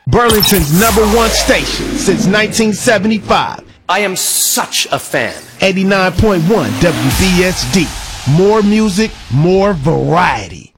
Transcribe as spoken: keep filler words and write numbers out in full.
Burlington's number one station since nineteen seventy-five. I am such a fan. eighty-nine point one W B S D. More music, more variety.